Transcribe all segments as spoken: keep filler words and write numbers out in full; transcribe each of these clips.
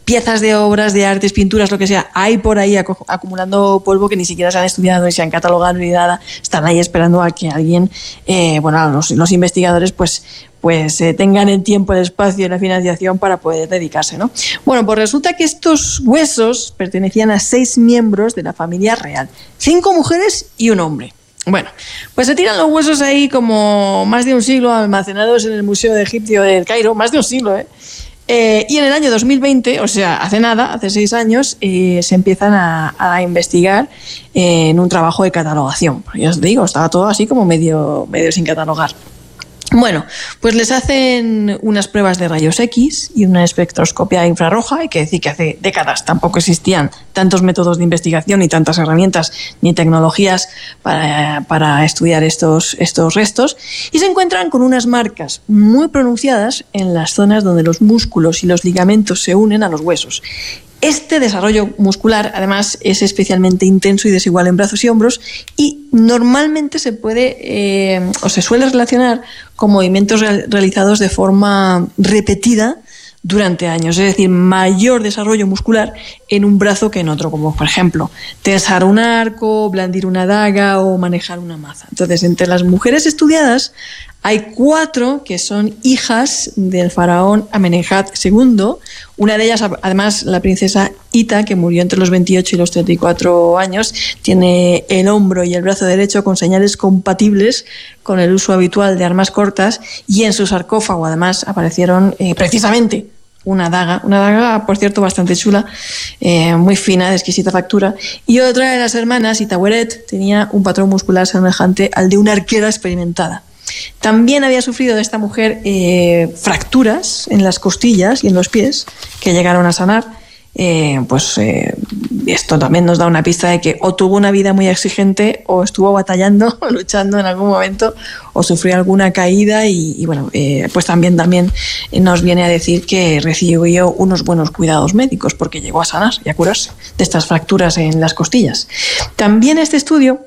piezas de obras de artes, pinturas, lo que sea, hay por ahí acu- acumulando polvo que ni siquiera se han estudiado ni se han catalogado ni nada, están ahí esperando a que alguien, eh, bueno, los, los investigadores pues pues eh, tengan el tiempo, el espacio y la financiación para poder dedicarse, ¿no? Bueno, pues resulta que estos huesos pertenecían a seis miembros de la familia real, cinco mujeres y un hombre. Bueno, pues se tiran los huesos ahí como más de un siglo almacenados en el Museo Egipcio del Cairo, más de un siglo, ¿eh? Eh, y en el año dos mil veinte, o sea, hace nada, hace seis años, eh, se empiezan a, a investigar eh, en un trabajo de catalogación. Ya os digo, estaba todo así como medio, medio sin catalogar. Bueno, pues les hacen unas pruebas de rayos X y una espectroscopia infrarroja. Hay que decir que hace décadas tampoco existían tantos métodos de investigación, ni tantas herramientas, ni tecnologías para, para estudiar estos, estos restos. Y se encuentran con unas marcas muy pronunciadas en las zonas donde los músculos y los ligamentos se unen a los huesos. Este desarrollo muscular, además, es especialmente intenso y desigual en brazos y hombros y normalmente se puede eh, o se suele relacionar con movimientos real, realizados de forma repetida durante años, es decir, mayor desarrollo muscular en un brazo que en otro, como por ejemplo tensar un arco, blandir una daga o manejar una maza. Entonces, entre las mujeres estudiadas hay cuatro que son hijas del faraón Amenemhat segundo. Una de ellas, además, la princesa Ita, que murió entre los veintiocho y los treinta y cuatro años, tiene el hombro y el brazo derecho con señales compatibles con el uso habitual de armas cortas, y en su sarcófago, además, aparecieron eh, precisamente una daga, una daga, por cierto, bastante chula, eh, muy fina, de exquisita factura, y otra de las hermanas, Itaweret, tenía un patrón muscular semejante al de una arquera experimentada. También había sufrido de esta mujer eh, fracturas en las costillas y en los pies que llegaron a sanar. Eh, pues eh, esto también nos da una pista de que o tuvo una vida muy exigente o estuvo batallando, luchando en algún momento, o sufrió alguna caída y, y bueno, eh, pues también, también nos viene a decir que recibió unos buenos cuidados médicos porque llegó a sanar y a curarse de estas fracturas en las costillas. También este estudio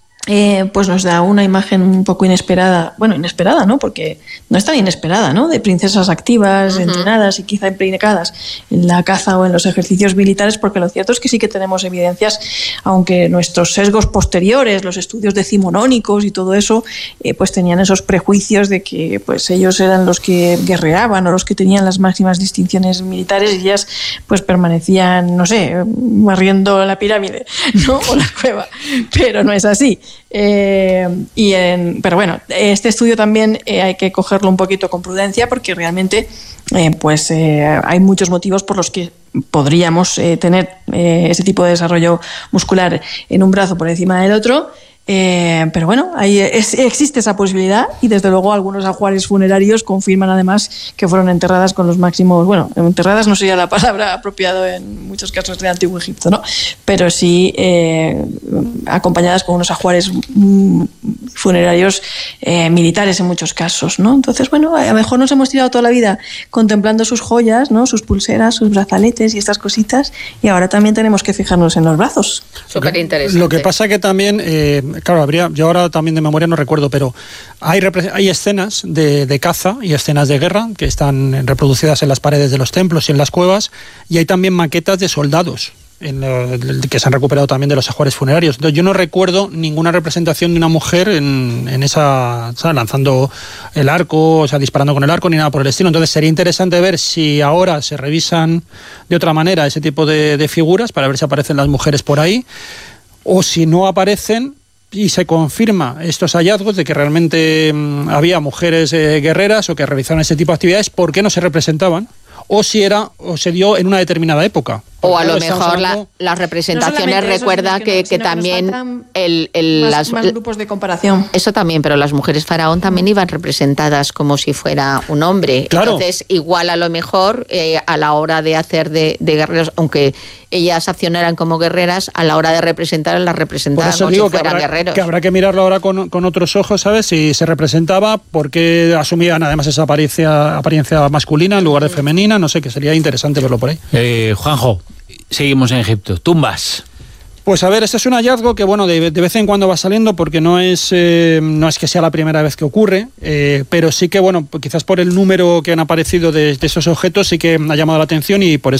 Eh, pues nos da una imagen un poco inesperada, bueno, inesperada, ¿no? Porque no es tan inesperada, ¿no? De princesas activas, uh-huh. entrenadas y quizá implicadas en la caza o en los ejercicios militares, porque lo cierto es que sí que tenemos evidencias, aunque nuestros sesgos posteriores, los estudios decimonónicos y todo eso, eh, pues tenían esos prejuicios de que pues ellos eran los que guerreaban o los que tenían las máximas distinciones militares y ellas pues permanecían, no sé, barriendo la pirámide, ¿no? O la cueva, pero no es así. Eh, y en, pero bueno, este estudio también eh, hay que cogerlo un poquito con prudencia porque realmente eh, pues eh, hay muchos motivos por los que podríamos eh, tener eh, ese tipo de desarrollo muscular en un brazo por encima del otro. Eh, pero bueno, ahí es, existe esa posibilidad y desde luego algunos ajuares funerarios confirman además que fueron enterradas con los máximos, bueno, enterradas no sería la palabra apropiada en muchos casos de Antiguo Egipto, ¿no? Pero sí eh, acompañadas con unos ajuares mm, funerarios eh, militares en muchos casos, ¿no? Entonces, bueno, a lo mejor nos hemos tirado toda la vida contemplando sus joyas, ¿no? Sus pulseras, sus brazaletes y estas cositas, y ahora también tenemos que fijarnos en los brazos. Súper interesante. Lo que pasa que también... Eh, Claro, habría, yo ahora también de memoria no recuerdo, pero hay, hay escenas de, de caza y escenas de guerra que están reproducidas en las paredes de los templos y en las cuevas, y hay también maquetas de soldados en lo, que se han recuperado también de los ajuares funerarios. Entonces, yo no recuerdo ninguna representación de una mujer en, en esa, ¿sabes? Lanzando el arco, o sea, disparando con el arco, ni nada por el estilo. Entonces sería interesante ver si ahora se revisan de otra manera ese tipo de, de figuras para ver si aparecen las mujeres por ahí, o si no aparecen y se confirma estos hallazgos de que realmente mmm, había mujeres eh, guerreras o que realizaron ese tipo de actividades, ¿por qué no se representaban? O si era o se dio en una determinada época. O a lo mejor la, las representaciones, no recuerda eso, que, que, que también el, el, más, las más grupos de comparación. Eso también, pero las mujeres faraón también iban representadas como si fuera un hombre. Claro. Entonces, igual a lo mejor eh, a la hora de hacer de, de guerreros, aunque ellas accionaran como guerreras, a la hora de representar las representaban como si fueran habrá, guerreros. Que habrá que mirarlo ahora con, con otros ojos, ¿sabes? Si se representaba, por qué asumían además esa apariencia, apariencia masculina en lugar de femenina, no sé, que sería interesante verlo por ahí. Eh, Juanjo, seguimos en Egipto. Tumbas. Pues a ver, este es un hallazgo que, bueno, de, de vez en cuando va saliendo porque no es, eh, no es que sea la primera vez que ocurre, eh, pero sí que, bueno, quizás por el número que han aparecido de, de esos objetos sí que ha llamado la atención y por eso